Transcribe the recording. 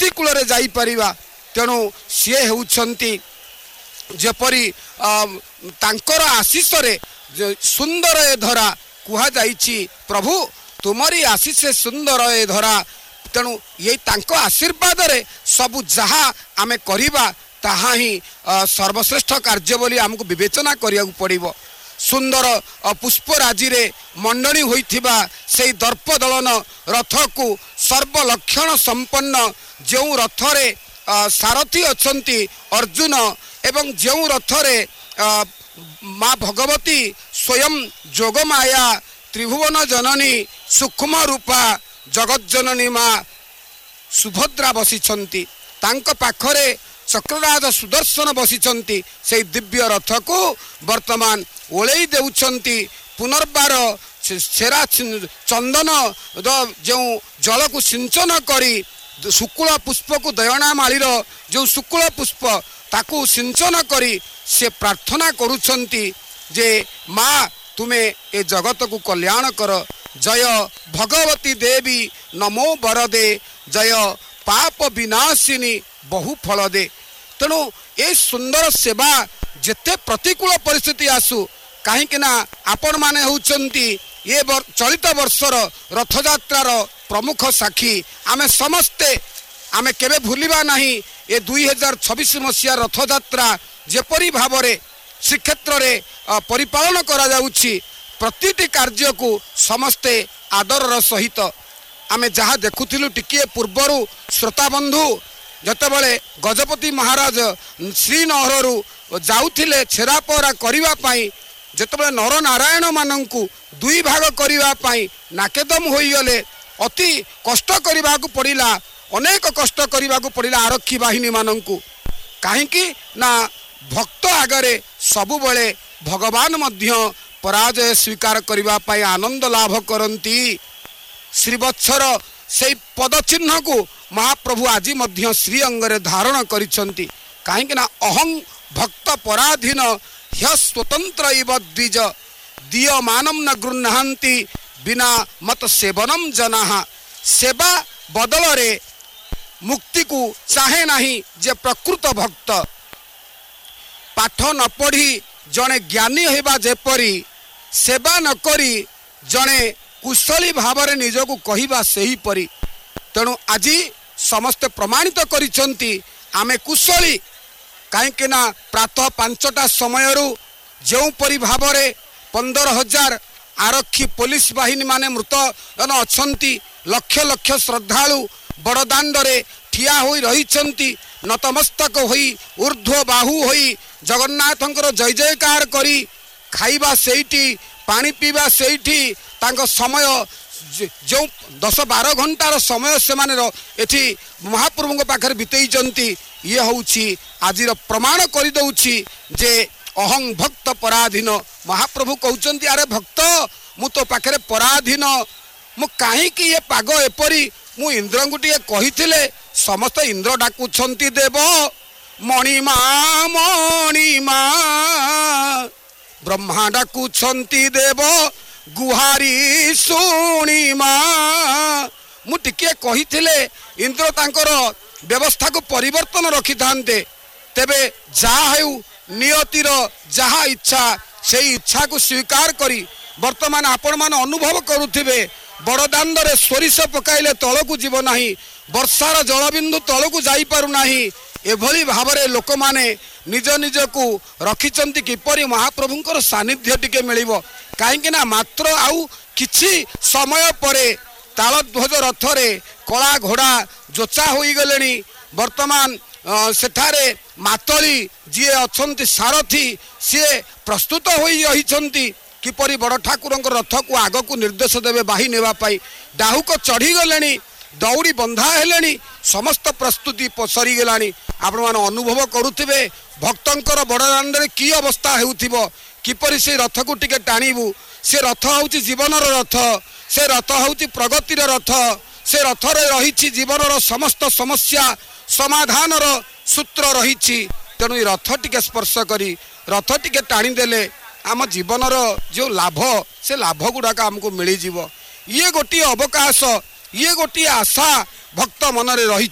Cool जाई परिबा तेणु सी होउछंती जेपरी तांकर आशीष रे सुंदर ए धरा कुहा जाइछि प्रभु तुमरी आशीष सुंदर ए धरा तेणु ये तांको आशीर्वाद रे सब जहा आमे करिबा ताहा ही सर्वश्रेष्ठ कार्य बोली हमको विवेचना करिया पड़िबो। सुंदर पुष्पराजी रे मंडणी होइथिबा सेई दर्प दलन रथ को सर्वलक्षण संपन्न जो रथ रे सारथी अछंती अर्जुन एवं जो रथ रे माँ भगवती स्वयं जोगमाया त्रिभुवन जननी सूक्ष्म रूपा जगत जननी माँ सुभद्रा बसिछंती तांको पाखरे चक्रराज सुदर्शन बसिछंती से दिव्य रथ को वर्तमान ओळेई देउछंती पुनर्बार छेरा चंदन जो जल को सिंचन करी शुक्ल पुष्प को दयना मालीर जो शुक्ल पुष्प ताकू सिंचन करी से प्रार्थना करुछंती जे माँ तुम्हें ए जगत को कल्याण कर जय भगवती देवी नमो वरदे जय पाप विनाशिनी बहु फल दे। तेणु ए सुंदर सेवा जेते प्रतिकूल परिस्थिति आसु कहीं आपण माने होउचंती ये चलित वर्षर रथयात्रार प्रमुख साक्षी आमे समस्ते आमे केबे भूलिबा नहीं ये 2026 मसीहा रथयात्रा जेपरी भावरे श्रीक्षेत्र रे परिपालन करा जाउछि प्रतिटी कार्य को समस्ते आदर सहित आमे जहाँ देखुथिलु टिकिए पूर्वरु श्रोता बंधु जतबले गजपति महाराज श्रीनगरु जाउथिले छेरापहरा करिवा पाई जतबले नर नारायण मानंकु दुई भाग करिवा पाई नाकेदम होइगले अति कष्ट करिबाकु पड़िला अनेक कष्ट करिबाकु पड़िला आरक्षी बाहिनी मानंकु काहेकि ना भक्त आगरे सबु बेले भगवान मध्य पराजय स्वीकार करिवा पाई आनंद लाभ करंती श्रीवत्सर से पद चिन्ह को महाप्रभु आज मध्य श्री अंगरे धारण करिसंती काहेकि ना अहं भक्त पराधीन ह्य स्वतंत्र इव द्विज दिय मानम न गृह्णान्ति बिना मत सेवनम जनाः सेवा बदल रे मुक्ति को चाहे नहीं जे प्रकृत भक्त पाठ न पढ़ी जड़े ज्ञानी होगा जेपरी सेवा न करी जड़े कुशली भाव में निजको कहवा सही परी तेणु आज समस्ते प्रमाणित करिसंती आमे कुशली कहीं प्रातः 5टा समय जो परी भाव में 15,000 आरक्षी पुलिस बाहिनी माने मृतन अच्छी लक्ष लक्ष श्रद्धालु बड़दाण्डे ठिया होई रहिछंती नतमस्तक होई ऊर्ध्व बाहु होई जगन्नाथंकर जय जयकार करी खाइबा सेठी पानी पीवा सेठी तांको समय जो 10-12 घंटार समय से माने एठी महाप्रभु पाखरे बितेइचंती ये होउछि आजिर प्रमाण करि दउछि जे अहं भक्त पराधीन महाप्रभु कहउचंती अरे भक्त मु तो पाखरे पराधीन मु काहे कि ये पाग एपरी मु इंद्र गुटिए कहिथिले समस्त इंद्र डाकुछंती देव मणिमा मणिमा ब्रह्मा डाकुछंती देव गुहारी शुणिमा मु टिके कहिथिले इंद्र तांकर व्यवस्था को परिवर्तन रखि थांते तेबे जा हेउ नियतिर जहा इच्छा से इच्छा को स्वीकार करी वर्तमान आपण मान अनुभव करुथिबे बड़दाण्डे सोरिष पकाइले तलकू जीव नाही वर्षार जलबिंदु तलकू जाई पारु नाही एभली भावरे लोक माने निज निज को रखिचंती किपरि महाप्रभुंकर सानिध्य टिके मिलिबो काहेकि ना मात्र आउ किछि समय परे तालध्वज रथरे कला घोड़ा जोचा होई गलेनी वर्तमान सेठारे मातली जी अच्छी सारथी सी प्रस्तुत होई रहिछंती किपरि बड़ ठाकुरंक रथ को आग को निर्देश देवे बाही नेबा पाई डाहुक चढ़ी गलेनी दौड़ी बंधा हेलेनी समस्त प्रस्तुति सरी गलानी आपण मान अनुभव करुथिबे भक्तंकर बड़दाण्डे की अवस्था हेउथिबो किपरि से रथ को टिके टाणीबू से रथ होउची जीवनर रथ से रथ होउची प्रगतिर रथ से रथ रे रहिछि जीवनर समस्त समस्या समाधानर सूत्र रहिछि तेणु रथ टिके स्पर्श करी रथ टिके टाणी देले आम जीवनर जो लाभ से लाभ गुड़ाक आमको मिल ये गोटे अवकाश ये गोटे आशा भक्त मनरे रही।